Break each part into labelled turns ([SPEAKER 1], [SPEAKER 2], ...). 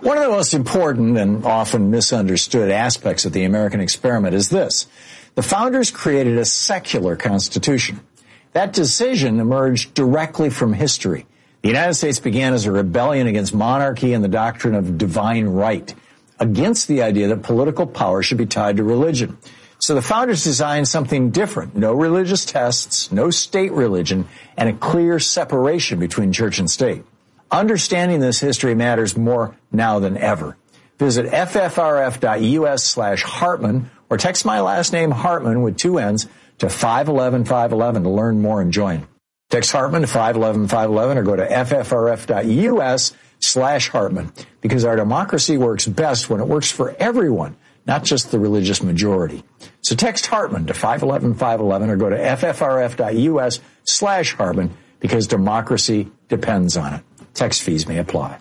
[SPEAKER 1] One of the most important and often misunderstood aspects of the American experiment is this. The founders created a secular constitution. That decision emerged directly from history. The United States began as a rebellion against monarchy and the doctrine of divine right, against the idea that political power should be tied to religion. So the founders designed something different. No religious tests, no state religion, and a clear separation between church and state. Understanding this history matters more now than ever. Visit ffrf.us/Hartman or text my last name Hartman with 2 N's to 511-511 to learn more and join. Text Hartman to 511-511 or go to ffrf.us/Hartman because our democracy works best when it works for everyone, not just the religious majority. So text Hartman to 511-511 or go to ffrf.us/Hartman because democracy depends on it. Text fees may apply.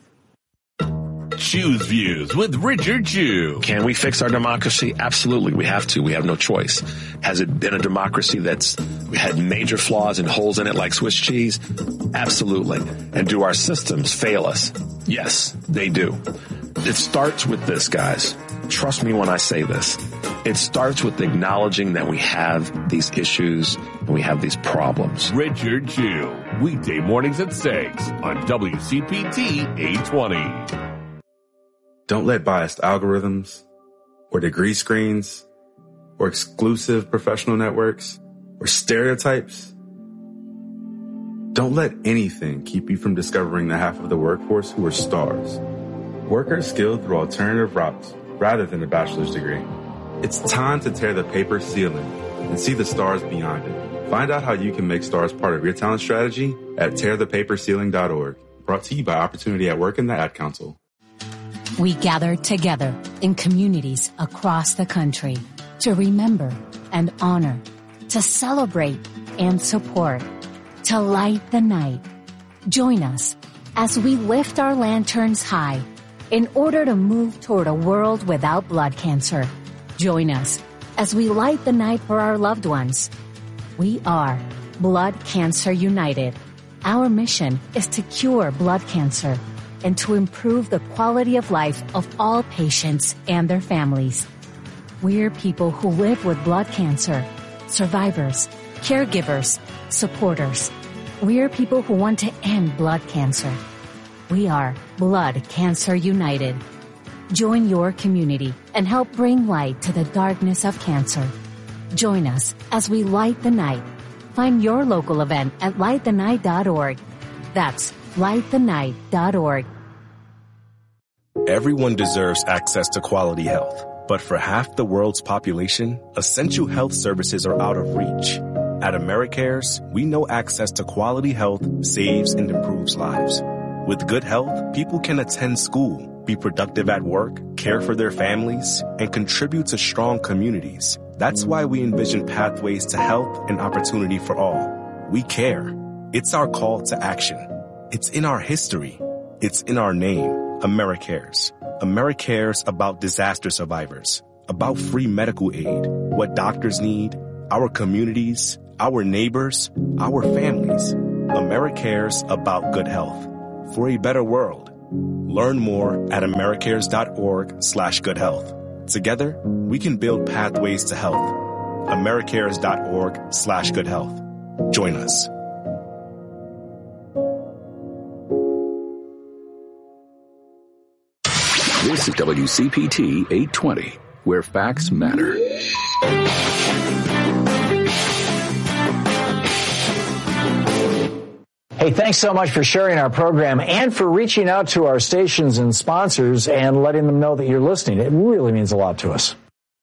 [SPEAKER 2] Chew's Views with Richard Chew.
[SPEAKER 3] Can we fix our democracy? Absolutely. We have to. We have no choice. Has it been a democracy that's had major flaws and holes in it like Swiss cheese? Absolutely. And do our systems fail us? Yes, they do. It starts with this, guys. Trust me when I say this. It starts with acknowledging that we have these issues and we have these problems.
[SPEAKER 2] Richard Chew, weekday mornings at 6 on WCPT 820.
[SPEAKER 4] Don't let biased algorithms or degree screens or exclusive professional networks or stereotypes. Don't let anything keep you from discovering the half of the workforce who are stars. Workers skilled through alternative routes rather than a bachelor's degree. It's time to tear the paper ceiling and see the stars beyond it. Find out how you can make stars part of your talent strategy at tearthepaperceiling.org. Brought to you by Opportunity at Work and the Ad Council.
[SPEAKER 5] We gather together in communities across the country to remember and honor, to celebrate and support, to light the night. Join us as we lift our lanterns high in order to move toward a world without blood cancer. Join us as we light the night for our loved ones. We are Blood Cancer United. Our mission is to cure blood cancer and to improve the quality of life of all patients and their families. We're people who live with blood cancer, survivors, caregivers, supporters. We're people who want to end blood cancer. We are Blood Cancer United. Join your community and help bring light to the darkness of cancer. Join us as we light the night. Find your local event at lightthenight.org. That's lightthenight.org.
[SPEAKER 6] Everyone deserves access to quality health, but for half the world's population, essential health services are out of reach. At AmeriCares, we know access to quality health saves and improves lives. With good health, people can attend school, be productive at work, care for their families, and contribute to strong communities. That's why we envision pathways to health and opportunity for all. We care. It's our call to action. It's in our history. It's in our name, AmeriCares. AmeriCares about disaster survivors, about free medical aid, what doctors need, our communities, our neighbors, our families. AmeriCares about good health for a better world. Learn more at americares.org/goodhealth. Together, we can build pathways to health. americares.org/goodhealth. Join us.
[SPEAKER 7] This is WCPT 820, where facts matter.
[SPEAKER 1] Hey, thanks so much for sharing our program and for reaching out to our stations and sponsors and letting them know that you're listening. It really means a lot to us.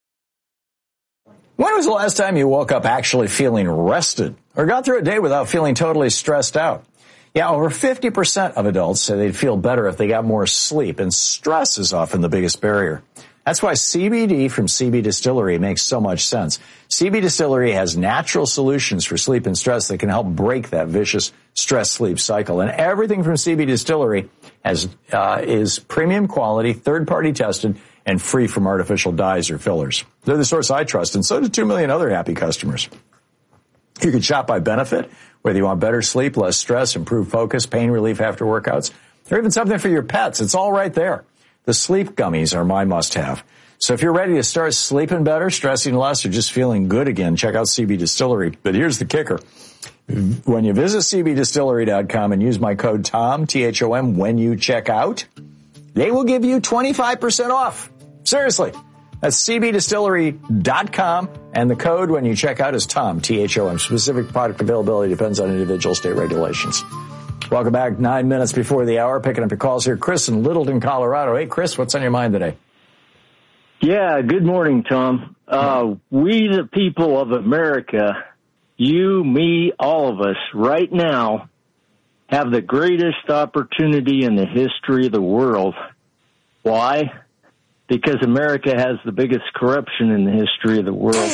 [SPEAKER 1] When was the last time you woke up actually feeling rested or got through a day without feeling totally stressed out? Yeah, over 50% of adults say they'd feel better if they got more sleep, and stress is often the biggest barrier. That's why CBD from CB Distillery makes so much sense. CB Distillery has natural solutions for sleep and stress that can help break that vicious stress-sleep cycle. And everything from CB Distillery is premium quality, third-party tested, and free from artificial dyes or fillers. They're the source I trust, and so do 2 million other happy customers. You can shop by benefit, whether you want better sleep, less stress, improved focus, pain relief after workouts, or even something for your pets. It's all right there. The sleep gummies are my must-have. So if you're ready to start sleeping better, stressing less, or just feeling good again, check out CB Distillery. But here's the kicker. When you visit cbdistillery.com and use my code TOM, T-H-O-M, when you check out, they will give you 25% off. Seriously. That's cbdistillery.com, and the code when you check out is TOM, T-H-O-M. Specific product availability depends on individual state regulations. Welcome back, 9 minutes before the hour. Picking up your calls here. Chris in Littleton, Colorado. Hey, Chris, what's on your mind today?
[SPEAKER 8] Yeah, good morning, Tom. We, the people of America, you, me, all of us, right now, have the greatest opportunity in the history of the world. Why? Because America has the biggest corruption in the history of the world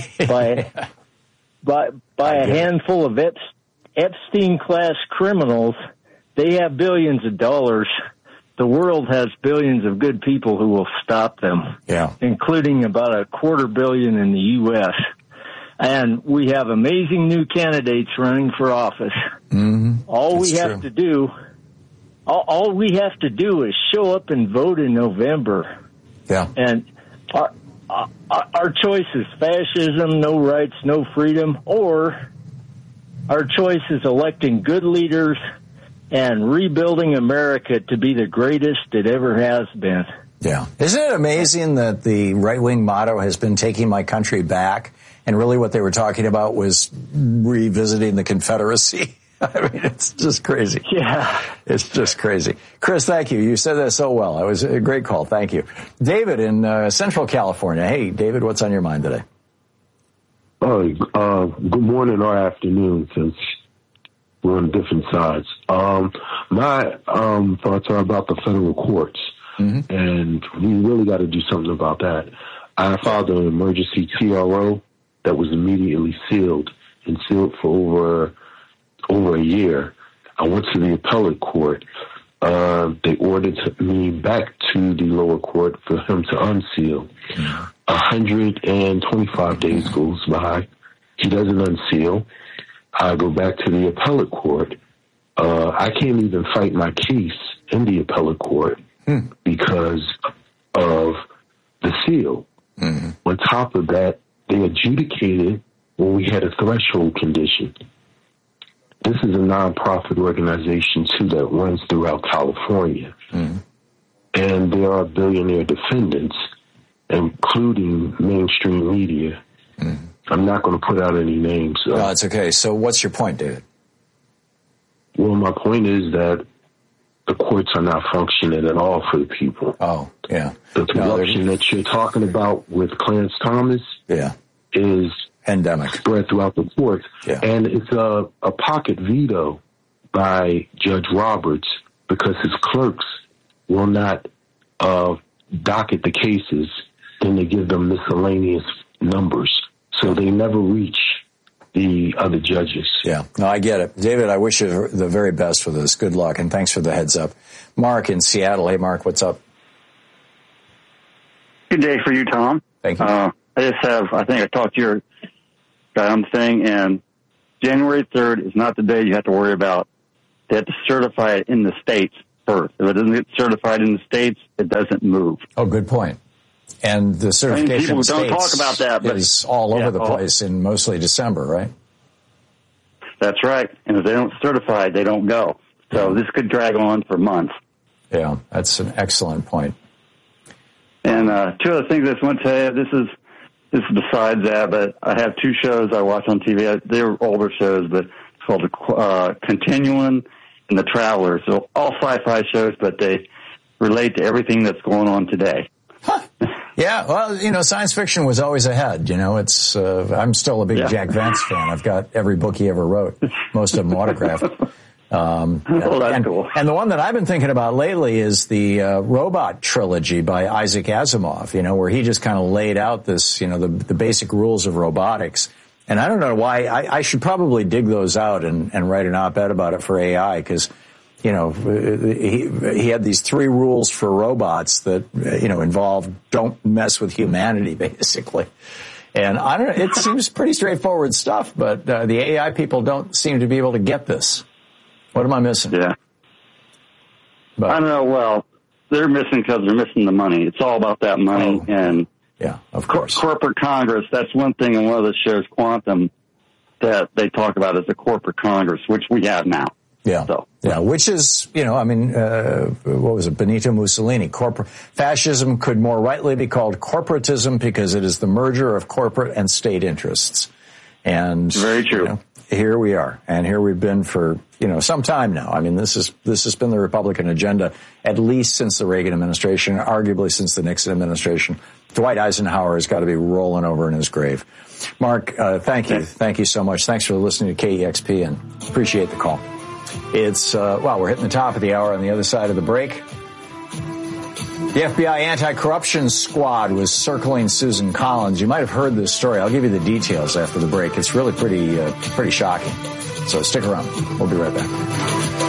[SPEAKER 8] by a handful of Epstein-class criminals. They have billions of dollars. The world has billions of good people who will stop them, including about $250 million in the U.S. And we have amazing new candidates running for office. Mm-hmm. All we have to do is show up and vote in November.
[SPEAKER 1] Yeah.
[SPEAKER 8] And our choice is fascism, no rights, no freedom, or our choice is electing good leaders and rebuilding America to be the greatest it ever has been.
[SPEAKER 1] Yeah. Isn't it amazing that the right-wing motto has been taking my country back, and really what they were talking about was revisiting the Confederacy? I mean, it's just crazy.
[SPEAKER 8] Yeah.
[SPEAKER 1] It's just crazy. Chris, thank you. You said that so well. It was a great call. Thank you. David in Central California. Hey, David, what's on your mind today?
[SPEAKER 9] Good morning or afternoon, since we're on different sides. My thoughts are about the federal courts, and we really got to do something about that. I filed an emergency TRO that was immediately sealed for over a year. I went to the appellate court. They ordered me back to the lower court for him to unseal. 125 days goes by. He doesn't unseal. I go back to the appellate court. I can't even fight my case in the appellate court because of the seal. On top of that, they adjudicated when we had a threshold condition. This is a nonprofit organization, too, that runs throughout California. And there are billionaire defendants, including mainstream media. I'm not going to put out any names.
[SPEAKER 1] No, it's okay. So what's your point, David?
[SPEAKER 9] Well, my point is that the courts are not functioning at all for the people.
[SPEAKER 1] Oh, yeah.
[SPEAKER 9] The corruption that you're talking about with Clarence Thomas is
[SPEAKER 1] endemic,
[SPEAKER 9] spread throughout the courts.
[SPEAKER 1] Yeah.
[SPEAKER 9] And it's a pocket veto by Judge Roberts because his clerks will not docket the cases, then they give them miscellaneous numbers. So they never reach the other judges.
[SPEAKER 1] Yeah, no, I get it. David, I wish you the very best with this. Good luck, and thanks for the heads up. Mark in Seattle. Hey, Mark, what's up?
[SPEAKER 10] Good day for you, Tom.
[SPEAKER 1] Thank you.
[SPEAKER 10] I think I talked to your guy on the thing, and January 3rd is not the day you have to worry about. They have to certify it in the states first. If it doesn't get certified in the states, it doesn't move.
[SPEAKER 1] Oh, good point. And the certification in
[SPEAKER 10] don't talk about that, but
[SPEAKER 1] is all over the place in mostly December, right?
[SPEAKER 10] That's right. And if they don't certify, they don't go. So this could drag on for months.
[SPEAKER 1] Yeah, that's an excellent point.
[SPEAKER 10] And two other things I just want to tell you. This is besides that, but I have two shows I watch on TV. They're older shows, but it's called the Continuum and The Travelers. So all sci-fi shows, but they relate to everything that's going on today.
[SPEAKER 1] Huh. Yeah, well, science fiction was always ahead. It's I'm still a big Jack Vance fan. I've got every book he ever wrote, most of them autographed.
[SPEAKER 10] That's cool.
[SPEAKER 1] And the one that I've been thinking about lately is the Robot trilogy by Isaac Asimov, where he just kind of laid out this, the basic rules of robotics. And I don't know why. I should probably dig those out and write an op-ed about it for AI, because he had these 3 rules for robots that, involve don't mess with humanity, basically. And I don't know, it seems pretty straightforward stuff, but the AI people don't seem to be able to get this. What am I missing?
[SPEAKER 10] Yeah.
[SPEAKER 1] But,
[SPEAKER 10] I don't know. Well, they're missing because they're missing the money. It's all about that money. And
[SPEAKER 1] yeah, of course.
[SPEAKER 10] Corporate Congress, that's one thing in one of the shows, Quantum, that they talk about as a corporate Congress, which we have now.
[SPEAKER 1] Yeah.
[SPEAKER 10] So,
[SPEAKER 1] yeah, which is, what was it? Benito Mussolini. Fascism could more rightly be called corporatism because it is the merger of corporate and state interests. And
[SPEAKER 10] very true.
[SPEAKER 1] Here we are, and here we've been for, some time now. I mean, this has been the Republican agenda at least since the Reagan administration, arguably since the Nixon administration. Dwight Eisenhower has got to be rolling over in his grave. Mark, thank you. Thank you so much. Thanks for listening to KEXP and appreciate the call. It's, we're hitting the top of the hour on the other side of the break. The FBI anti-corruption squad was circling Susan Collins. You might have heard this story. I'll give you the details after the break. It's really pretty shocking. So stick around. We'll be right back.